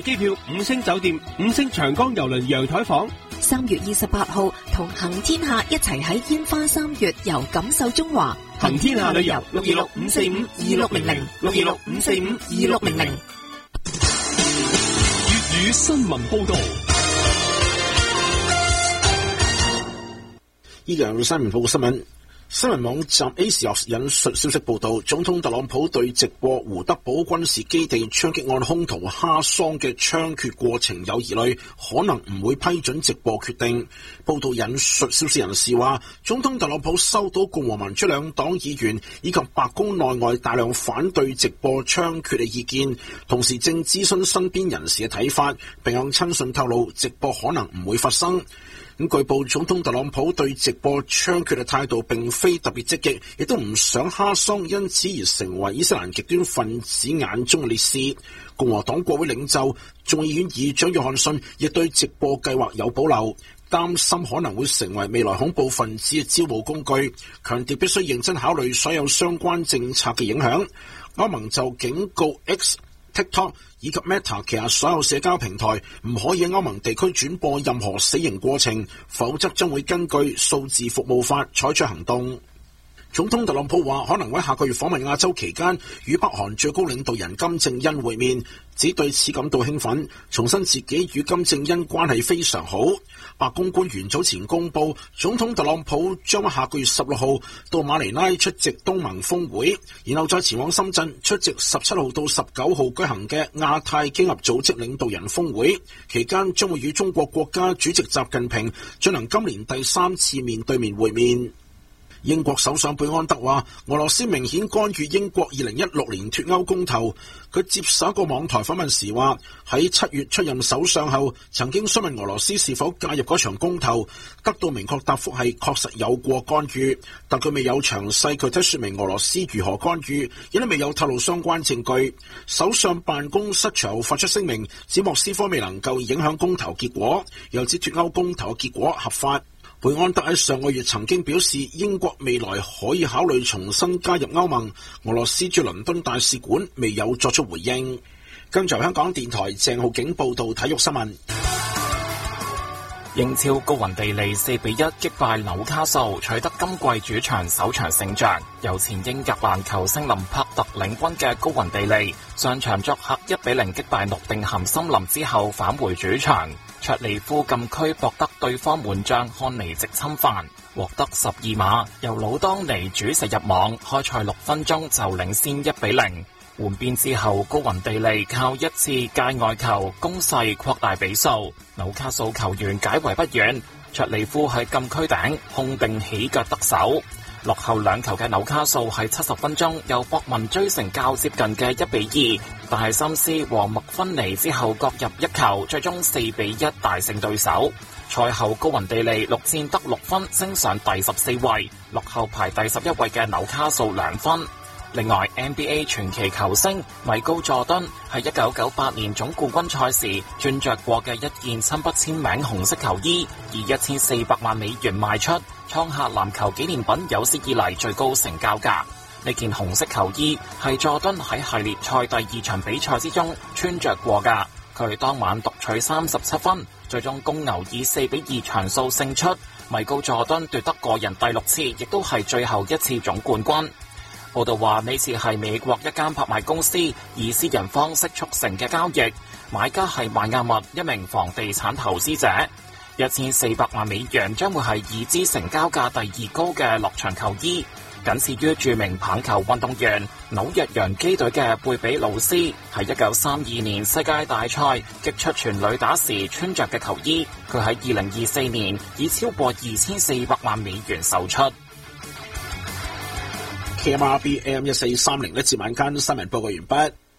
機票5星酒店、5星長江郵輪陽台房。 3月28號同行天下一齊喺煙花3月遊感受中華。 行天下旅遊626-545-2600 626-545-2600。粵語新聞報道。 依家有新聞報告新聞。新聞網站 Axios 引述消息報道，總統特朗普對直播胡德堡軍事基地槍擊案兇徒哈桑嘅槍決過程有疑慮，可能唔會批准直播決定。報道引述消息人士話，總統特朗普收到共和民主兩黨議員以及白宮內外大量反對直播槍決嘅意見，同時正諮詢身邊人士嘅睇法，並向親信透露直播可能唔會發生。據報，總統特朗普對直播槍決嘅態度並非特別積極，亦都唔想哈桑因此而成為伊斯蘭極端分子眼中嘅烈士。共和黨國會領袖眾議院議長約翰遜亦對直播計劃有保留，擔心可能會成為未來恐怖分子嘅招募工具，強調必須認真考慮所有相關政策嘅影響。歐盟就警告 X、TikTok 以及 Meta 旗下所有社交平台唔可以喺歐盟地區轉播任何死刑過程，否則將會根據數字服務法採取行動。總統特朗普話可能喺下個月訪問亞洲期間與北韓最高領導人金正恩會面，只對此感到興奮，重申自己與金正恩關係非常好。白宮官員早前公布，總統特朗普將喺下個月16號到馬尼拉出席東盟峰會，然後再前往深圳出席17號到19號舉行嘅亞太經合組織領導人峰會，期間將會與中國國家主席習近平進行今年第3次面對面會面。英國首相貝安德話，俄羅斯明顯干預英國2016年脫歐公投。佢接受一個網台訪問時話，喺7月出任首相後，曾經詢問俄羅斯是否介入嗰場公投，得到明確答覆係確實有過干預，但佢未有詳細具體說明俄羅斯如何干預，亦都未有透露相關證據。首相辦公室隨後發出聲明，指莫斯科未能夠影響公投結果，又指脫歐公投嘅結果合法。貝安德喺上個月曾經表示，英國未來可以考慮重新加入歐盟。俄羅斯駐倫敦大使館未有作出回應。跟住香港電台鄭浩景報道體育新聞。 英超高雲地利4-1擊敗紐卡素，取得今季主場首場勝仗。由前英格蘭球星林柏特領軍嘅高雲地利，上場作客1-0擊敗諾定咸森林之後返回主場。卓利夫禁區博得對方門將漢尼直侵犯，獲得12碼，由魯當尼主射入網，開賽6分鐘就領先1-0。換邊之後，高雲地利靠一次界外球攻勢擴大比數，紐卡素球員解圍不遠，卓利夫喺禁區頂控定起腳得手。落後2球嘅紐卡素喺70分鐘由博文追成較接近嘅1-2，但係森斯和麥芬尼之後各入1球，最終4-1大勝對手。賽後高雲地利6戰得6分，升上第14位，落後排第11位嘅紐卡素2分。另外 NBA 傳奇球星米高佐敦喺1998年總冠軍賽時穿着過嘅一件親筆簽名紅色球衣，以$1400萬賣出，創下籃球紀念品有史以嚟最高成交價。呢件紅色球衣係佐敦喺系列賽第2場比賽之中穿着過㗎，佢當晚獨取37分，最終公牛以4-2場數勝出。米高佐敦奪得個人第6次，亦都係最後一次總冠軍。報道話呢次係美國一間拍賣公司以私人方式促成嘅交易，買家係邁阿密一名房地產投資者。$1400萬將會係已知成交價第2高嘅落場球衣，僅次於著名棒球運動員紐約洋基隊嘅貝比魯斯喺1932年世界大賽擊出全壘打時穿着嘅球衣，佢喺2024年以超過$2400萬售出。 KMRBM 1430呢節晚間新聞報告完畢。